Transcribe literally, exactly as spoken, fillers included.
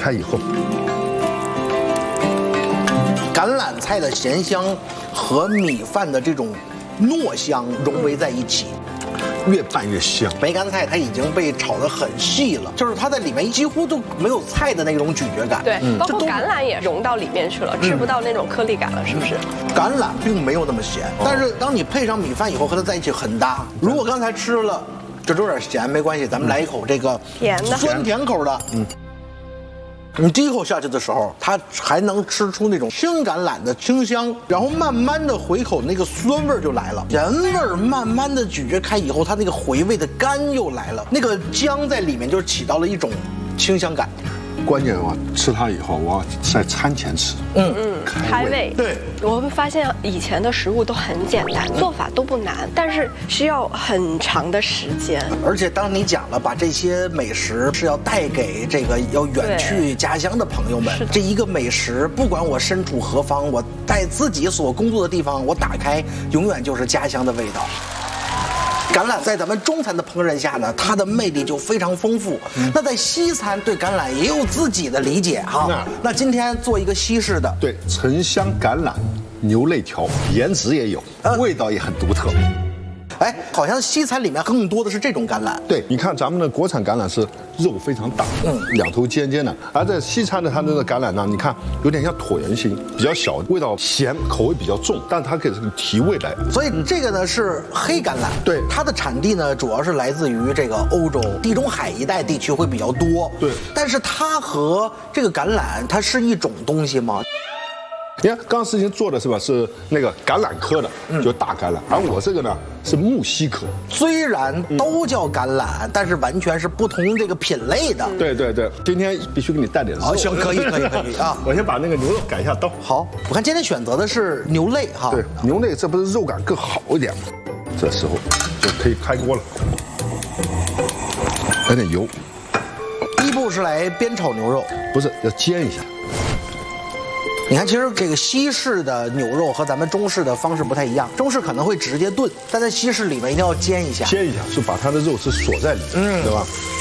开以后， 橄榄菜的咸香和米饭的这种糯香融为在一起。 越拌越香。 梅干菜它已经被炒得很细了，就是它在里面几乎都没有菜的那种咀嚼感。 对，包括橄榄也融到里面去了，吃不到那种颗粒感了，是不是？ 橄榄并没有那么咸，但是当你配上米饭以后，和它在一起很搭。如果刚才吃了这有点咸，没关系，咱们来一口这个甜的酸甜口的，嗯。你第一口下去的时候，它还能吃出那种青橄榄的清香，然后慢慢的回口那个酸味就来了，盐味儿慢慢的咀嚼开以后，它那个回味的甘又来了，那个姜在里面就起到了一种清香感。 关键我吃它以后，我要在餐前吃， 嗯嗯，开胃。 对， 我会发现以前的食物都很简单，做法都不难，但是需要很长的时间。 而且当你讲了把这些美食是要带给这个要远去家乡的朋友们，这一个美食，不管我身处何方，我在自己所工作的地方，我打开永远就是家乡的味道。橄榄在咱们中餐的烹饪下呢，它的魅力就非常丰富。嗯、那在西餐对橄榄也有自己的理解哈。那, 那今天做一个西式的， 对，沉香橄榄牛肋条，颜值也有，嗯、味道也很独特。 哎，好像西餐里面更多的是这种橄榄。 对，你看咱们的国产橄榄是肉非常大，嗯，两头尖尖的，而在西餐的它那个橄榄呢，你看有点像椭圆形，比较小，味道咸，口味比较重，但它可以提味来。 所以这个呢是黑橄榄， 对， 它的产地呢主要是来自于这个欧洲、地中海一带地区会比较多。 对， 但是它和这个橄榄它是一种东西吗？ 你看，刚刚事情做的是吧？是那个橄榄科的，嗯、就大橄榄，而我这个呢是木犀科。 虽然都叫橄榄，嗯、但是完全是不同这个品类的。 对对对，今天必须给你带点肉。 好，行，可以可以可以啊！ 我先把那个牛肉改一下刀。 好，我看今天选择的是牛肋哈。 对，牛肋这不是肉感更好一点吗？这时候就可以开锅了，来点油。 第一步是来煸炒牛肉， 不是要煎一下。 你看，其实这个西式的牛肉和咱们中式的方式不太一样，中式可能会直接炖，但在西式里面一定要煎一下， 煎一下是把它的肉是锁在里面，嗯，对吧？